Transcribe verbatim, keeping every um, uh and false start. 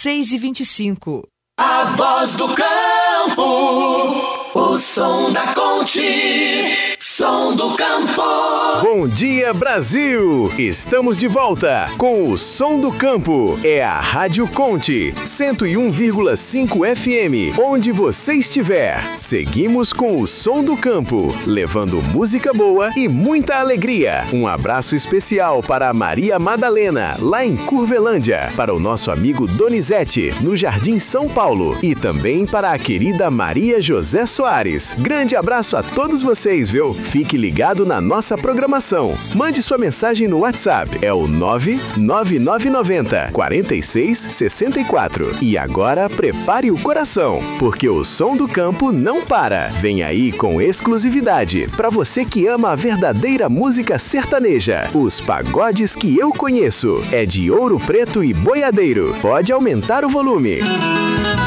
seis e vinte e cinco. A voz do campo, o som da Conte, som do campo. Bom dia, Brasil! Estamos de volta com o Som do Campo. É a Rádio Conte, cento e um vírgula cinco F M, onde você estiver. Seguimos com o Som do Campo, levando música boa e muita alegria. Um abraço especial para a Maria Madalena, lá em Curvelândia, para o nosso amigo Donizete, no Jardim São Paulo, e também para a querida Maria José Soares. Grande abraço a todos vocês, viu? Fique ligado na nossa programação. Mande sua mensagem no WhatsApp. É o nove nove nove nove zero, quatro seis seis quatro. E agora prepare o coração, porque o som do campo não para. Vem aí com exclusividade para você que ama a verdadeira música sertaneja. Os pagodes que eu conheço. É de Ouro Preto e Boiadeiro. Pode aumentar o volume.